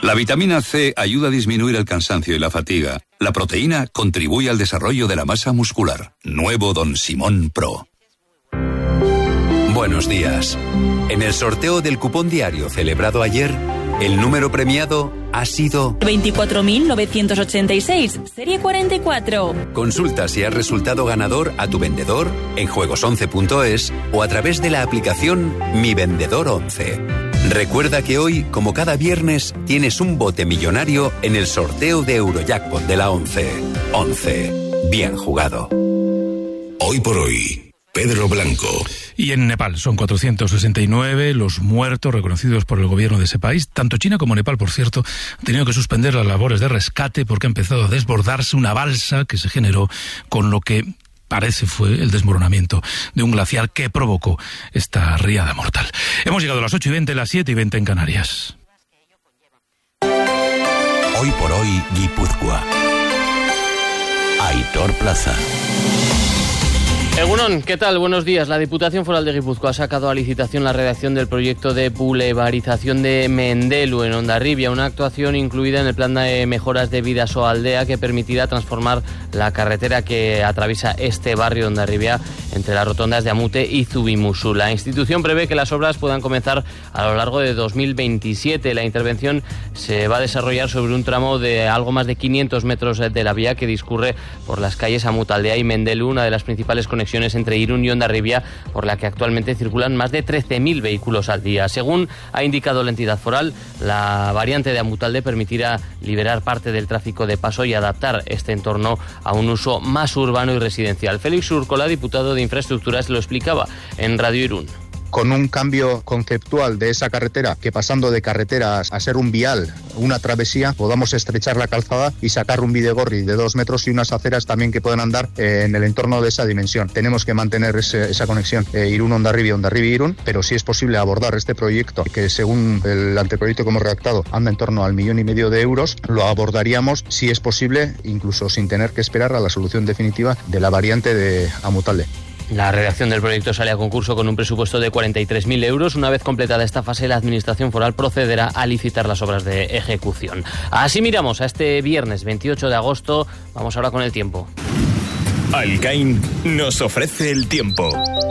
La vitamina C ayuda a disminuir el cansancio y la fatiga. La proteína contribuye al desarrollo de la masa muscular. Nuevo Don Simón Pro. Buenos días. En el sorteo del cupón diario celebrado ayer, el número premiado ha sido 24.986, serie 44. Consulta si has resultado ganador a tu vendedor en juegos11.es o a través de la aplicación Mi Vendedor 11. Recuerda que hoy, como cada viernes, tienes un bote millonario en el sorteo de Eurojackpot de la 11. 11. Bien jugado. Hoy por hoy, Pedro Blanco. Y en Nepal son 469 los muertos reconocidos por el gobierno de ese país. Tanto China como Nepal, por cierto, han tenido que suspender las labores de rescate porque ha empezado a desbordarse una balsa que se generó con lo que parece fue el desmoronamiento de un glaciar que provocó esta riada mortal. Hemos llegado a las 8:20, las 7:20 en Canarias. Hoy por hoy, Guipúzcoa. Aitor Plaza. Egunon, ¿qué tal? Buenos días. La Diputación Foral de Guipúzcoa ha sacado a licitación la redacción del proyecto de bulevarización de Mendelu en Hondarribia, una actuación incluida en el plan de mejoras de Bidasoaldea que permitirá transformar la carretera que atraviesa este barrio de Hondarribia entre las rotondas de Amute y Zubimusu. La institución prevé que las obras puedan comenzar a lo largo de 2027. La intervención se va a desarrollar sobre un tramo de algo más de 500 metros de la vía que discurre por las calles Amutaldea y Mendelu, una de las principales conexiones entre Irún y Hondarribia, por la que actualmente circulan más de 13.000 vehículos al día. Según ha indicado la entidad foral, la variante de Amutalde permitirá liberar parte del tráfico de paso y adaptar este entorno a un uso más urbano y residencial. Félix Urcola, diputado de Infraestructuras, lo explicaba en Radio Irún. Con un cambio conceptual de esa carretera, que pasando de carretera a ser un vial, una travesía, podamos estrechar la calzada y sacar un bidegorri de 2 metros y unas aceras también que puedan andar en el entorno de esa dimensión. Tenemos que mantener esa conexión Irún-Hondarribia, Hondarribia-Irún, pero si es posible abordar este proyecto, que según el anteproyecto que hemos redactado anda en torno al 1,5 millones de euros, lo abordaríamos, si es posible, incluso sin tener que esperar a la solución definitiva de la variante de Amutalde. La redacción del proyecto sale a concurso con un presupuesto de 43.000 euros. Una vez completada esta fase, la Administración Foral procederá a licitar las obras de ejecución. Así miramos a este viernes 28 de agosto. Vamos ahora con el tiempo. Alcain nos ofrece el tiempo.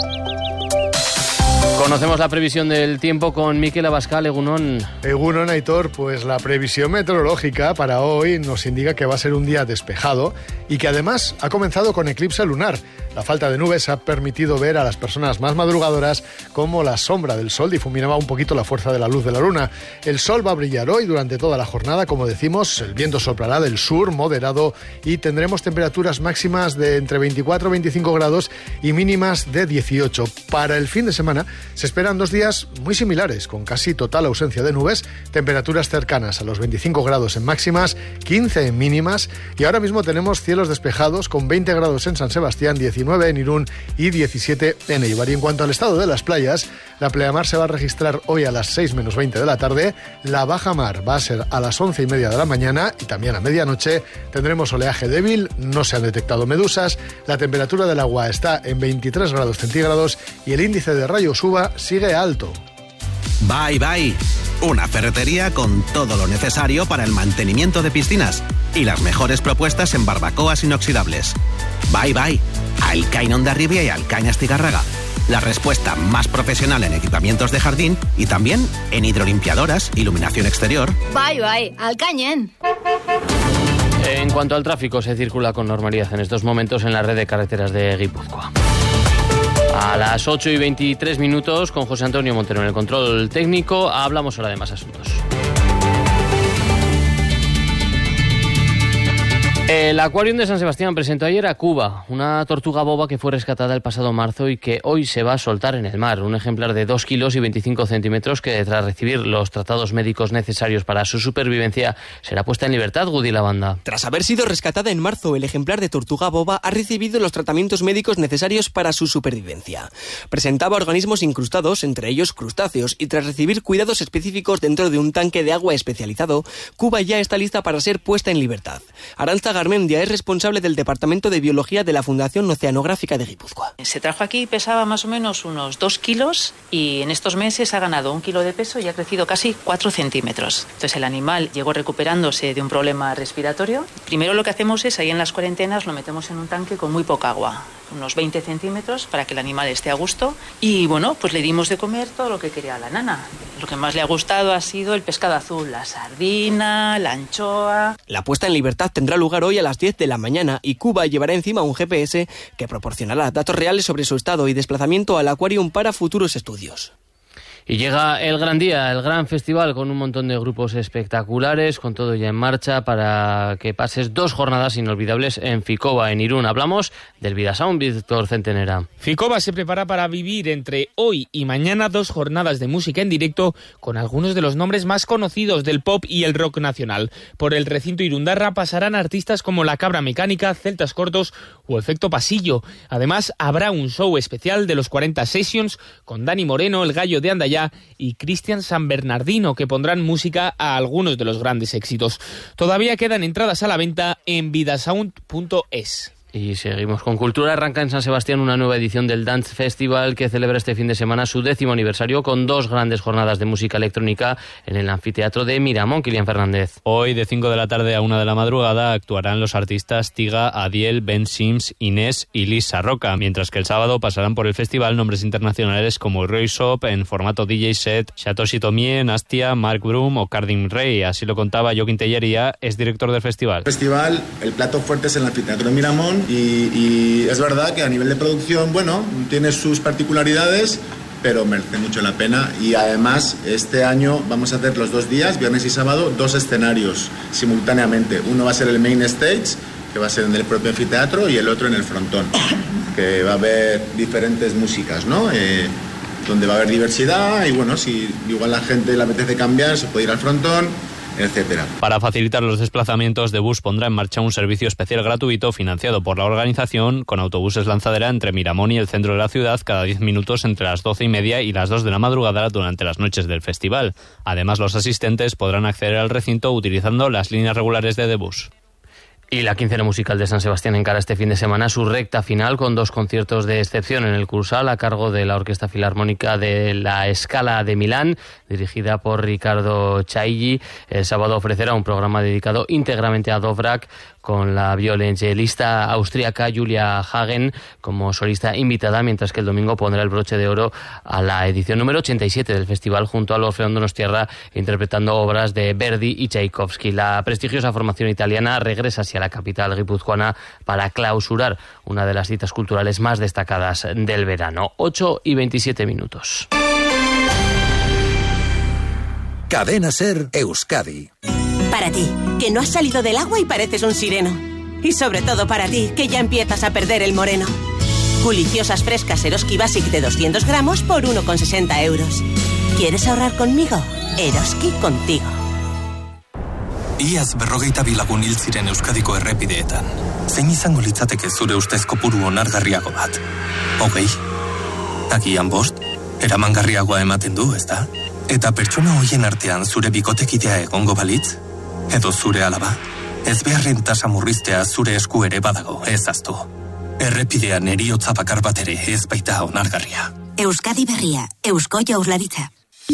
Conocemos la previsión del tiempo con Mikel Abascal. Egunon. Egunon, Aitor. Pues la previsión meteorológica para hoy nos indica que va a ser un día despejado y que además ha comenzado con eclipse lunar. La falta de nubes ha permitido ver a las personas más madrugadoras cómo la sombra del sol difuminaba un poquito la fuerza de la luz de la luna. El sol va a brillar hoy durante toda la jornada, como decimos, el viento soplará del sur, moderado, y tendremos temperaturas máximas de entre 24 y 25 grados y mínimas de 18. Para el fin de semana se esperan 2 días muy similares, con casi total ausencia de nubes, temperaturas cercanas a los 25 grados en máximas, 15 en mínimas, y ahora mismo tenemos cielos despejados con 20 grados en San Sebastián, 19 en Irún y 17 en Eibar. Y en cuanto al estado de las playas, la pleamar se va a registrar hoy a las 6 menos 20 de la tarde, la bajamar va a ser a las 11:30 de la mañana y también a medianoche. Tendremos oleaje débil, no se han detectado medusas, la temperatura del agua está en 23 grados centígrados y el índice de rayos UVA sigue alto. Bye Bye, una ferretería con todo lo necesario para el mantenimiento de piscinas y las mejores propuestas en barbacoas inoxidables. Bye Bye, Alcain Hondarribia y Alcain Astigarraga. La respuesta más profesional en equipamientos de jardín y también en hidrolimpiadoras, iluminación exterior. Bye Bye, Alcañen. En cuanto al tráfico, se circula con normalidad en estos momentos en la red de carreteras de Guipúzcoa. A las 8:23, con José Antonio Montero en el control técnico, hablamos ahora de más asuntos. El Aquarium de San Sebastián presentó ayer a Cuba, una tortuga boba que fue rescatada el pasado marzo y que hoy se va a soltar en el mar. Un ejemplar de 2 kilos y 25 centímetros que, tras recibir los tratados médicos necesarios para su supervivencia, será puesta en libertad. Gudi Lavanda. Tras haber sido rescatada en marzo, el ejemplar de tortuga boba ha recibido los tratamientos médicos necesarios para su supervivencia. Presentaba organismos incrustados, entre ellos crustáceos, y tras recibir cuidados específicos dentro de un tanque de agua especializado, Cuba ya está lista para ser puesta en libertad. Arantxa Garmendia es responsable del Departamento de Biología de la Fundación Oceanográfica de Guipúzcoa. Se trajo aquí, pesaba más o menos unos 2 kilos y en estos meses ha ganado 1 kilo de peso y ha crecido casi 4 centímetros. Entonces el animal llegó recuperándose de un problema respiratorio. Primero lo que hacemos es, ahí en las cuarentenas, lo metemos en un tanque con muy poca agua, unos 20 centímetros, para que el animal esté a gusto. Y bueno, pues le dimos de comer todo lo que quería la nana. Lo que más le ha gustado ha sido el pescado azul, la sardina, la anchoa. La puesta en libertad tendrá lugar hoy a las 10 de la mañana y Cuba llevará encima un GPS que proporcionará datos reales sobre su estado y desplazamiento al acuarium para futuros estudios. Y llega el gran día, el gran festival, con un montón de grupos espectaculares, con todo ya en marcha para que pases 2 jornadas inolvidables en Ficoba, en Irún. Hablamos del Vidasound, Víctor Centenera. Ficoba se prepara para vivir entre hoy y mañana 2 jornadas de música en directo con algunos de los nombres más conocidos del pop y el rock nacional. Por el recinto irundarra pasarán artistas como La Cabra Mecánica, Celtas Cortos o Efecto Pasillo. Además, habrá un show especial de los 40 Sessions con Dani Moreno, el Gallo de Andayá y Cristian San Bernardino, que pondrán música a algunos de los grandes éxitos. Todavía quedan entradas a la venta en vidasound.es. Y seguimos con cultura. Arranca en San Sebastián una nueva edición del Dance Festival que celebra este fin de semana su 10º aniversario con 2 grandes jornadas de música electrónica en el anfiteatro de Miramón. Kilian Fernández. Hoy de 5 de la tarde a 1 de la madrugada actuarán los artistas Tiga, Adiel, Ben Sims, Inés y Lisa Roca, mientras que el sábado pasarán por el festival nombres internacionales como Roy Shop en formato DJ set, Satoshi Tomie, Nastia, Mark Broom o Cardin Rey. Así lo contaba Joaquín Tellería, es director del festival. El plato fuerte es el anfiteatro de Miramón. Y es verdad que a nivel de producción, bueno, tiene sus particularidades, pero merece mucho la pena. Y además, este año vamos a hacer los 2 días, viernes y sábado, 2 escenarios simultáneamente. Uno va a ser el main stage, que va a ser en el propio anfiteatro, y el otro en el frontón, que va a haber diferentes músicas, ¿no? Donde va a haber diversidad y bueno, si igual la gente le apetece cambiar, se puede ir al frontón, etcétera. Para facilitar los desplazamientos, Debus pondrá en marcha un servicio especial gratuito financiado por la organización con autobuses lanzadera entre Miramón y el centro de la ciudad cada 10 minutos entre las 12:30 y las 2 de la madrugada durante las noches del festival. Además, los asistentes podrán acceder al recinto utilizando las líneas regulares de Debus. Y la quincena musical de San Sebastián encara este fin de semana su recta final con 2 conciertos de excepción en el Cursal a cargo de la Orquesta Filarmónica de la Scala de Milán, dirigida por Riccardo Chailly. El sábado ofrecerá un programa dedicado íntegramente a Dvořák con la violonchelista austríaca Julia Hagen como solista invitada, mientras que el domingo pondrá el broche de oro a la edición número 87 del festival junto al Orfeón Donostiarra, interpretando obras de Verdi y Tchaikovsky. La prestigiosa formación italiana regresa hacia la capital guipuzcoana para clausurar una de las citas culturales más destacadas del verano. 8:27. Cadena Ser Euskadi. Para ti, que no has salido del agua y pareces un sireno. Y sobre todo para ti, que ya empiezas a perder el moreno. Deliciosas frescas Eroski Basic de 200 gramos por 1,60 euros. ¿Quieres ahorrar conmigo? Eroski contigo. Iaz 42 lagun hil ziren Euskadiko errepideetan. Zein izango litzateke zure ustez kopuru onargarriago bat? 20? Agian 5? Eramangarriagoa ematen du, ezta? Eta pertsona hoien artean zure bikotekidea egongo balitz? Edo zure alaba? Ez beharren tasa murriztea zure esku ere badago, ez aztu. Errepidean heriotza bakar bat ere ez baita onargarria. Euskadi berria, Eusko Jaurlaritza.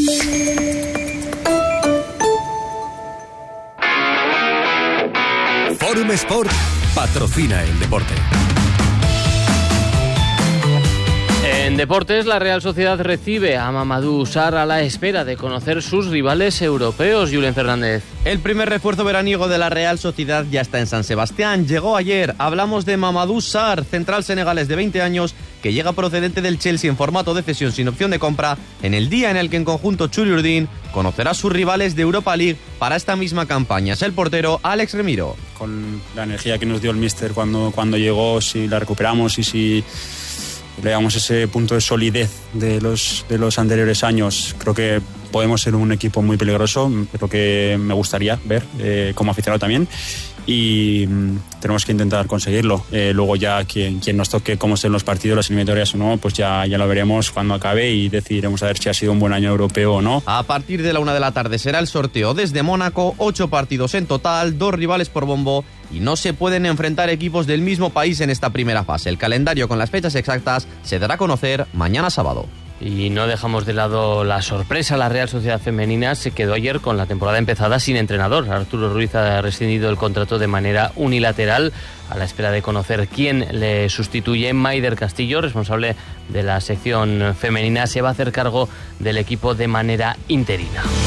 Forum Sport patrocina el deporte. En deportes, la Real Sociedad recibe a Mamadou Sarr a la espera de conocer sus rivales europeos. Julen Fernández. El primer refuerzo veraniego de la Real Sociedad ya está en San Sebastián. Llegó ayer. Hablamos de Mamadou Sarr, central senegalés de 20 años, que llega procedente del Chelsea en formato de cesión sin opción de compra, en el día en el que en conjunto Churiurdin conocerá a sus rivales de Europa League para esta misma campaña. Es el portero Alex Remiro. Con la energía que nos dio el míster cuando llegó, si la recuperamos y si le damos ese punto de solidez de los anteriores años, creo que podemos ser un equipo muy peligroso, es lo que me gustaría ver como aficionado también, y tenemos que intentar conseguirlo. Luego ya quien nos toque cómo ser los partidos, las eliminatorias o no, pues ya lo veremos cuando acabe y decidiremos a ver si ha sido un buen año europeo o no. A partir de la 1 de la tarde será el sorteo desde Mónaco, 8 partidos en total, 2 rivales por bombo, y no se pueden enfrentar equipos del mismo país en esta primera fase. El calendario con las fechas exactas se dará a conocer mañana sábado. Y no dejamos de lado la sorpresa. La Real Sociedad Femenina se quedó ayer con la temporada empezada sin entrenador. Arturo Ruiz ha rescindido el contrato de manera unilateral a la espera de conocer quién le sustituye. Maider Castillo, responsable de la sección femenina, se va a hacer cargo del equipo de manera interina.